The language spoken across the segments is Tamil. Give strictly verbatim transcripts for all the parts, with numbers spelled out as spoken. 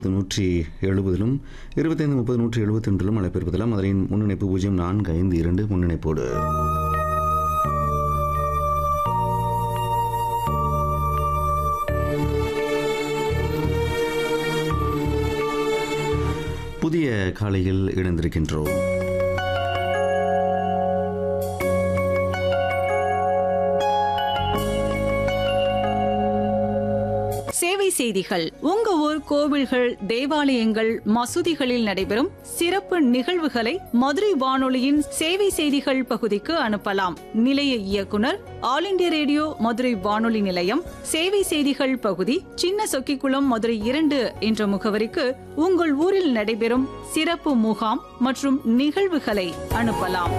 நூற்றி எழுபதிலும் இருபத்தைந்து முப்பது நூற்றி எழுபத்தி ஒன்றிலும் அழைப்பிருப்பதெல்லாம் மதுரையின் முன்னிணைப்பு பூஜ்ஜியம் நான்கு ஐந்து இரண்டு முன்னிணைப்போடு புதிய காலையில் இணைந்திருக்கின்றோம். சேவை செய்திகள். உங்க ஊர் கோவில்கள், தேவாலயங்கள், மசூதிகளில் நடைபெறும் சிறப்பு நிகழ்வுகளை மதுரை வானொலியின் சேவை செய்திகள் பகுதிக்கு அனுப்பலாம். நிலைய இயக்குனர், ஆல் இண்டியா ரேடியோ மதுரை வானொலி நிலையம், சேவை செய்திகள் பகுதி, சின்ன சொக்கிக்குளம், மதுரை இரண்டு என்ற முகவரிக்கு உங்கள் ஊரில் நடைபெறும் சிறப்பு முகாம் மற்றும் நிகழ்வுகளை அனுப்பலாம்.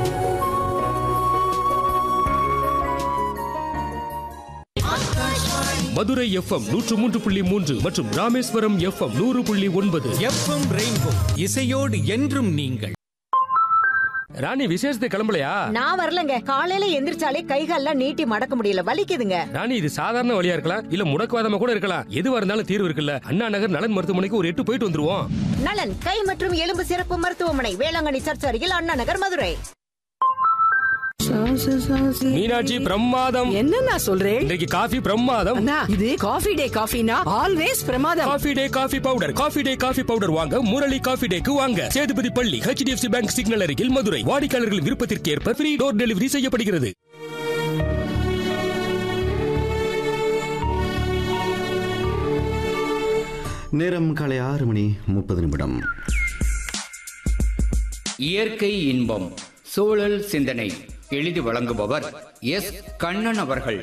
மதுரை எஃப்எம் நூற்று மூன்று புள்ளி மூன்று மற்றும் ராமேஸ்வரம் எஃப்எம் நூறு புள்ளி ஒன்பது. எஃப்எம் ரெயின்போ, இசையோடு என்றும் நீங்கள். ராணி, விசேஷத்தை கிளம்பலையா? நான் வரலங்க. காலையில எந்திரிச்சாலே கைகால்லாம் நீட்டி மடக்க முடியல, வலிக்குதுங்க. ராணி, இது சாதாரண வழியா இருக்கலாம், இல்ல முடக்குவாதமா கூட இருக்கலாம். எதுவா இருந்தாலும் தீர்வு இருக்குல்ல. அண்ணா நகர் நலன் மருத்துவமனைக்கு ஒரு எட்டு போயிட்டு வந்துருவோம். நலன் கை மற்றும் எலும்பு சிறப்பு மருத்துவமனை, வேளாங்கண்ணி சர்ச் அருகில், அண்ணா நகர், மதுரை. மீனாட்சி, பிரமாதம். என்ன சொல்றேன்? இன்னைக்கு காஃபி பிரமாதம். இது காஃபி டே காஃபினா ஆல்வேஸ் பிரமாதம். Coffee day coffee powder. Coffee day coffee powder வாங்க முரளி காஃபி டேக்கு வாங்க. சேதுபதி பள்ளி, ஹெச்டிஎஃப்சி பேங்க் சிக்னல் அருகில், மதுரை. வாடிக்கையாளர்களின் விருப்பத்திற்கு ஏற்ப ஃப்ரீ டோர் டெலிவரி செய்யப்படுகிறது. நேரம் காலை ஆறு மணி முப்பது நிமிடம். இயற்கை இன்பம், சூழல் சிந்தனை எழுதி வழங்குபவர் எஸ் கண்ணன் அவர்கள்.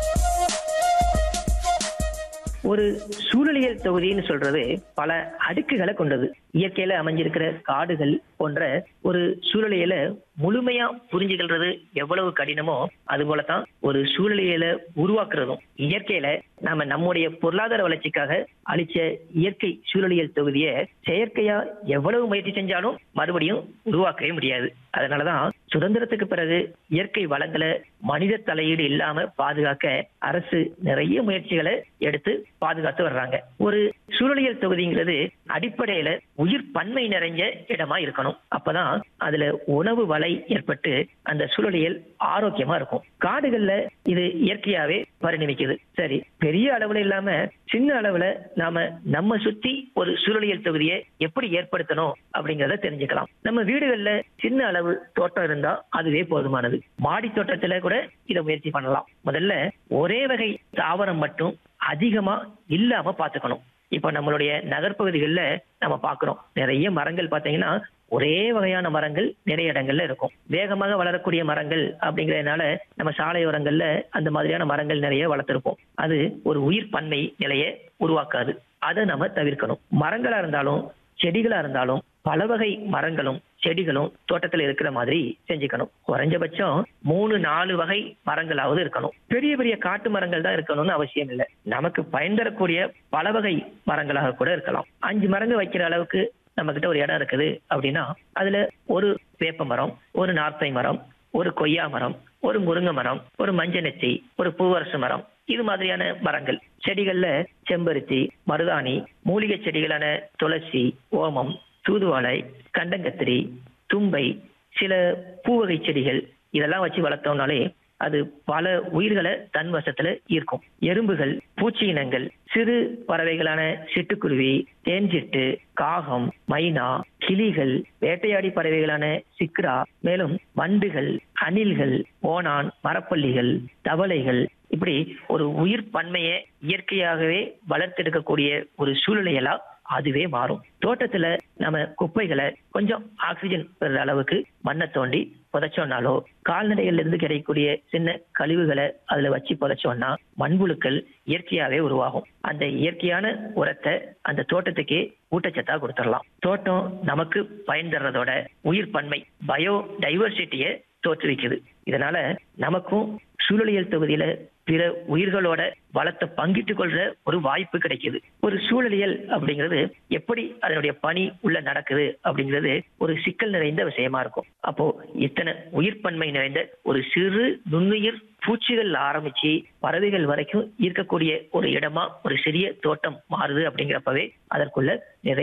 ஒரு சூழலியல் தொகுதின்னு சொல்றது பல அடுக்குகளை கொண்டது. இயற்கையில அமைஞ்சிருக்கிற காடுகள் போன்ற ஒரு சூழலியலை முழுமையா புரிஞ்சுக்கிறது எவ்வளவு கடினமோ அது போலதான் ஒரு சூழலியலை உருவாக்குறதும். இயற்கையில நாம நம்முடைய பொருளாதார வளர்ச்சிக்காக அளிச்ச இயற்கை சூழலியல் தொகுதியை செயற்கையா எவ்வளவு முயற்சி செஞ்சாலும் மறுபடியும் உருவாக்கவே முடியாது. அதனாலதான் சுதந்திரத்துக்கு பிறகு இயற்கை வளங்களை மனித தலையீடு இல்லாம பாதுகாக்க அரசு நிறைய முயற்சிகளை எடுத்து பாதுகாத்து வர்றாங்க. ஒரு சூழலியல் தொகுதிங்கிறது அடிப்படையில உயிர் பன்மை நிறைஞ்ச இடமா இருக்கணும். அப்பதான் அதுல உணவு வளை ஏற்பட்டு அந்த சூழலியல் ஆரோக்கியமா இருக்கும். காடுகள்ல இது இயற்கையாவே பரிணமிக்குது. சரி, பெரிய அளவுல இல்லாம சின்ன அளவுல நாம நம்ம சுத்தி ஒரு சூழலியல் தொகுதியை எப்படி ஏற்படுத்தணும் அப்படிங்கறத தெரிஞ்சுக்கலாம். நம்ம வீடுகள்ல சின்ன அளவு தோட்டம் இருந்தா அதுவே போதுமானது. மாடி தோட்டத்துல கூட இதை முயற்சி பண்ணலாம். முதல்ல ஒரே வகை தாவரம் மட்டும் அதிகமா இல்லாம பாத்துக்கணும். இப்ப நம்மளுடைய நகர்பகுதிகள்ல நம்ம பாக்குறோம், நிறைய மரங்கள் பாத்தீங்கன்னா ஒரே வகையான மரங்கள் நிறைய இடங்கள்ல இருக்கும். வேகமாக வளரக்கூடிய மரங்கள் அப்படிங்கறதுனால நம்ம சாலையோரங்கள்ல அந்த மாதிரியான மரங்கள் நிறைய வளர்த்திருப்போம். அது ஒரு உயிர் பன்மை நிலையை உருவாக்காது. அதை நம்ம தவிர்க்கணும். மரங்களா இருந்தாலும் செடிகளா இருந்தாலும் பல வகை மரங்களும் செடிகளும் தோட்டத்துல இருக்கிற மாதிரி செஞ்சுக்கணும். குறைஞ்சபட்சம் மூணு நாலு வகை மரங்களாவது இருக்கணும். பெரிய பெரிய காட்டு மரங்கள் தான் இருக்கணும்னு அவசியம் இல்லை. நமக்கு பயன் தரக்கூடிய பல வகை மரங்களாக கூட இருக்கலாம். அஞ்சு மரங்கள் வைக்கிற அளவுக்கு நம்ம கிட்ட ஒரு இடம் இருக்குது அப்படின்னா அதுல ஒரு வேப்ப மரம், ஒரு நார்த்தை மரம், ஒரு கொய்யா மரம், ஒரு முருங்கை மரம், ஒரு மஞ்சள் நெச்சி, ஒரு பூவரசு மரம், இது மாதிரியான மரங்கள். செடிகள்ல செம்பருத்தி, மருதாணி, மூலிகை செடிகளான துளசி, ஓமம், தூதுவாழை, கண்டங்கத்திரி, தும்பை, சில பூவகை செடிகள், இதெல்லாம் வச்சு வளர்த்தோம்னாலே அது பல உயிர்களை தன் வசத்துல ஈர்க்கும். எறும்புகள், பூச்சி இனங்கள், சிறு பறவைகளான சிட்டுக்குருவி, தேன்சிட்டு, காகம், மைனா, கிளிகள், வேட்டையாடி பறவைகளான சிக்ரா, மேலும் வண்டுகள், அணில்கள், ஓணான், மரப்பள்ளிகள், தவளைகள், இப்படி ஒரு உயிர் பன்மையை இயற்கையாகவே வளர்த்தெடுக்கக்கூடிய ஒரு சூழ்நிலையெல்லாம் அதுவே மாறும். தோட்டத்துல நம்ம குப்பைகளை கொஞ்சம் ஆக்சிஜன் பெற அளவுக்கு மண்ணை தோண்டி புதைச்சோம்னாலோ, கால்நடைகள்ல இருந்து கிடைக்கக்கூடிய சின்ன கழிவுகளை அதுல வச்சு புதைச்சோம்னா மண்புழுக்கள் இயற்கையாவே உருவாகும். அந்த இயற்கையான உரத்தை அந்த தோட்டத்துக்கே ஊட்டச்சத்தா கொடுத்துடலாம். தோட்டம் நமக்கு பயன் தர்றதோட உயிர் பன்மை, பயோ டைவர்சிட்டியை தோற்றுவிக்குது. இதனால நமக்கும் சூழலியல் தொகுதியில பிற உயிர்களோட வளத்தை பங்கிட்டுக் கொள்ற ஒரு வாய்ப்பு கிடைக்குது. ஒரு சூழலியல் அப்படிங்கிறது எப்படி அதனுடைய பணி உள்ள நடக்குது அப்படிங்கிறது ஒரு சிக்கல் நிறைந்த விஷயமா இருக்கும். அப்போ இத்தனை உயிர்ப்பன்மை நிறைந்த ஒரு சிறு நுண்ணுயிர் பூச்சிகள் ஆரம்பிச்சு பறவைகள் வரைக்கும் இருக்கக்கூடிய ஒரு இடமா ஒரு சிறிய தோட்டம் மாறுது அப்படிங்கிறப்பவே அதற்குள்ள நிறைய